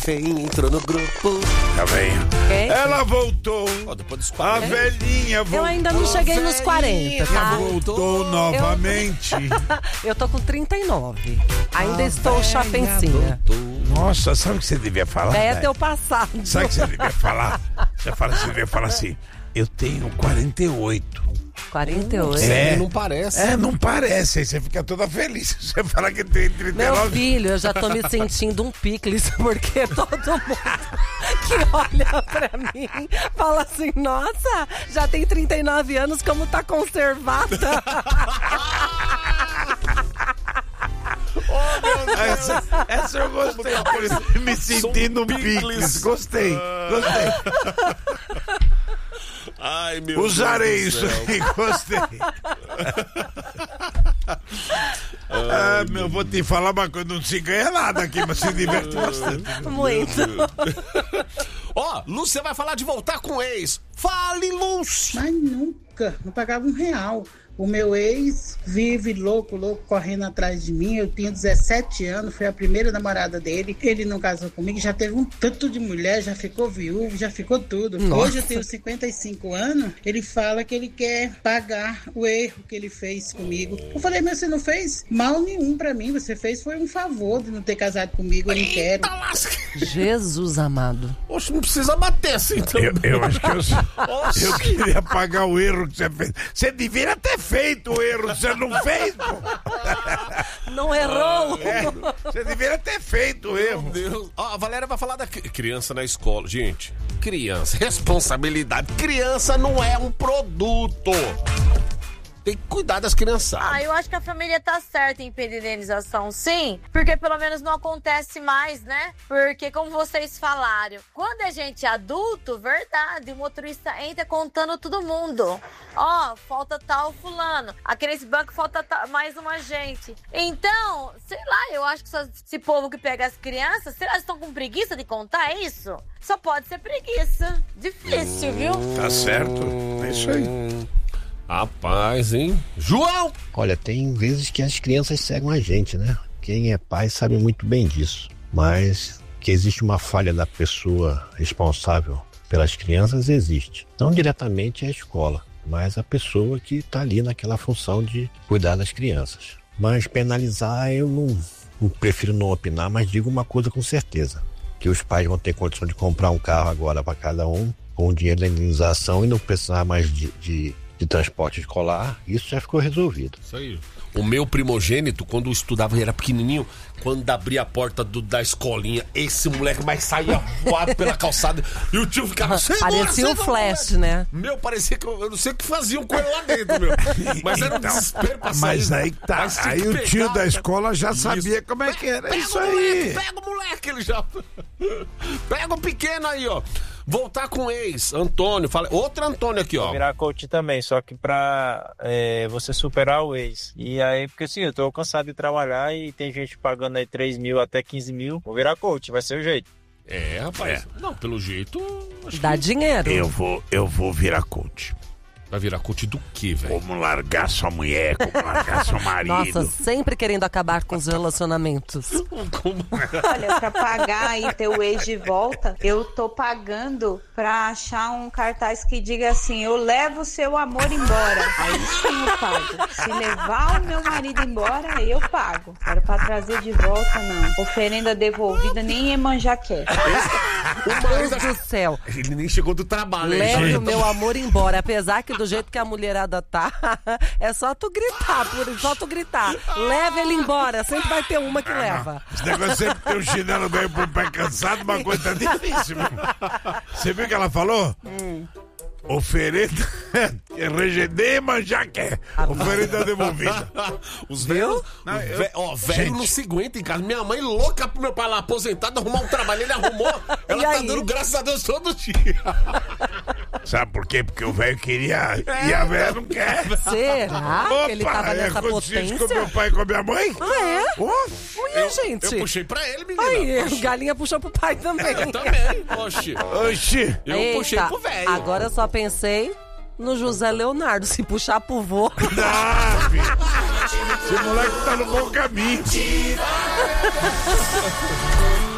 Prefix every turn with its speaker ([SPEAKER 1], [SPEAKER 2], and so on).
[SPEAKER 1] Entrou no grupo.
[SPEAKER 2] Tá bem. Ela voltou.
[SPEAKER 1] Depois dos
[SPEAKER 2] A velhinha voltou.
[SPEAKER 3] Eu ainda não cheguei nos 40, tá?
[SPEAKER 2] Voltou novamente.
[SPEAKER 3] Eu tô com 39. Ainda estou chapencinha.
[SPEAKER 2] Nossa, sabe o que você devia falar?
[SPEAKER 3] É teu passado.
[SPEAKER 2] Sabe o que você devia falar? Você devia falar assim: eu tenho 48.
[SPEAKER 3] 48?
[SPEAKER 1] Não parece.
[SPEAKER 2] Não parece. Aí você fica toda feliz. Você fala que tem 39.
[SPEAKER 3] Meu filho, eu já tô me sentindo um picles, porque todo mundo que olha pra mim fala assim: nossa, já tem 39 anos, como tá conservada.
[SPEAKER 2] Essa eu gostei. Me sentindo um picles. Gostei.
[SPEAKER 1] Ai, meu
[SPEAKER 2] Usarei
[SPEAKER 1] Deus do
[SPEAKER 2] isso
[SPEAKER 1] céu.
[SPEAKER 2] aí, gostei. Vou te falar uma coisa, não se ganha nada aqui, mas se diverte bastante.
[SPEAKER 3] Muito.
[SPEAKER 1] Lúcia vai falar de voltar com o ex. Fale, Lúcia.
[SPEAKER 4] Mas nunca, não pagava R$1. O meu ex vive louco, correndo atrás de mim. Eu tinha 17 anos, foi a primeira namorada dele. Ele não casou comigo, já teve um tanto de mulher, já ficou viúvo, já ficou tudo.
[SPEAKER 3] Nossa.
[SPEAKER 4] Hoje eu tenho 55 anos, ele fala que ele quer pagar o erro que ele fez comigo. Eu falei, mas você não fez mal nenhum pra mim, você fez foi um favor de não ter casado comigo, eu não quero.
[SPEAKER 3] Jesus amado.
[SPEAKER 1] Oxe, não precisa bater assim também.
[SPEAKER 2] Eu acho que eu queria pagar o erro que você fez. Você deveria ter feito o erro, você não fez, pô.
[SPEAKER 3] Não errou.
[SPEAKER 2] Você deveria ter feito o erro.
[SPEAKER 1] Meu Deus. A Valéria vai falar da criança na escola. Gente, criança, responsabilidade. Criança não é um produto. Tem que cuidar das criançadas.
[SPEAKER 5] Eu acho que a família tá certa em pedir indenização, sim, porque pelo menos não acontece mais, né? Porque, como vocês falaram, quando a gente é adulto, verdade, o motorista entra contando todo mundo. Falta tal fulano, aqui nesse banco falta mais uma gente. Então, sei lá, eu acho que esse povo que pega as crianças, será que estão com preguiça de contar isso? Só pode ser preguiça. Difícil, viu?
[SPEAKER 2] Tá certo, é isso aí.
[SPEAKER 1] Rapaz, hein? João!
[SPEAKER 6] Olha, tem vezes que as crianças cegam a gente, né? Quem é pai sabe muito bem disso. Mas que existe uma falha da pessoa responsável pelas crianças, existe. Não diretamente a escola, mas a pessoa que está ali naquela função de cuidar das crianças. Mas penalizar, eu não prefiro não opinar, mas digo uma coisa com certeza. Que os pais vão ter condição de comprar um carro agora para cada um, com o dinheiro da indenização, e não precisar mais de transporte escolar. Isso já ficou resolvido.
[SPEAKER 1] Isso aí. O meu primogênito, quando eu estudava e era pequenininho, quando abria a porta da escolinha, esse moleque mais saía voado pela calçada e o tio ficava...
[SPEAKER 3] Parecia um flash, né?
[SPEAKER 1] Meu, parecia que eu não sei o que faziam com ele lá dentro, meu. Mas era um desespero pra sair.
[SPEAKER 2] Mas aí tá.
[SPEAKER 1] Mas tinha
[SPEAKER 2] Aí
[SPEAKER 1] que
[SPEAKER 2] o tio
[SPEAKER 1] pegar,
[SPEAKER 2] da escola já sabia como é que era.
[SPEAKER 1] Pega
[SPEAKER 2] Isso
[SPEAKER 1] o moleque,
[SPEAKER 2] aí.
[SPEAKER 1] pega o moleque, ele já... Pega o pequeno aí, ó. Voltar com o ex, Antônio. Outro Antônio aqui, ó.
[SPEAKER 7] Virar coach também, só que pra você superar o ex. E aí, porque assim, eu tô cansado de trabalhar e tem gente pagando aí 3 mil até 15 mil. Vou virar coach, vai ser o jeito.
[SPEAKER 1] Rapaz. Não, pelo jeito...
[SPEAKER 3] Dá dinheiro.
[SPEAKER 2] Eu vou virar coach.
[SPEAKER 1] Vai virar coach do quê, velho?
[SPEAKER 2] Como largar sua mulher, como largar seu marido.
[SPEAKER 3] Nossa, sempre querendo acabar com os relacionamentos.
[SPEAKER 8] Olha, pra pagar e ter o ex de volta, eu tô pagando pra achar um cartaz que diga assim: eu levo o seu amor embora. Aí sim eu pago. Se levar o meu marido embora, aí eu pago. Agora pra trazer de volta, não. Oferenda devolvida, nem Iemanjá quer.
[SPEAKER 3] Meu Deus do céu.
[SPEAKER 1] Ele nem chegou do trabalho.
[SPEAKER 3] Leve o meu amor embora. Apesar que do jeito que a mulherada tá, é só tu gritar, só tu gritar. Leva ele embora. Sempre vai ter uma que leva.
[SPEAKER 2] Esse negócio sempre tem um chinelo meio pro pé cansado, uma coisa difícil. Você viu o que ela falou? Oferenda regedema já quer. Oferenda devolvida.
[SPEAKER 1] Os velhos. Velho não se aguenta em casa. Minha mãe louca pro meu pai lá aposentado arrumar um trabalho. Ele arrumou. Ela tá dando graças a Deus todo dia.
[SPEAKER 2] Sabe por quê? Porque o velho queria e a velha não quer.
[SPEAKER 3] Será que ele tava nessa potência?
[SPEAKER 2] Com meu pai e com a minha mãe?
[SPEAKER 3] Ué, gente.
[SPEAKER 1] Eu puxei pra ele, menina.
[SPEAKER 3] Aí, galinha puxou pro pai também.
[SPEAKER 1] Eu também. Oxi. Eu
[SPEAKER 3] Eita,
[SPEAKER 1] puxei pro velho.
[SPEAKER 3] Agora eu só pensei no José Leonardo. Se puxar pro vô.
[SPEAKER 2] Esse moleque tá no bom caminho.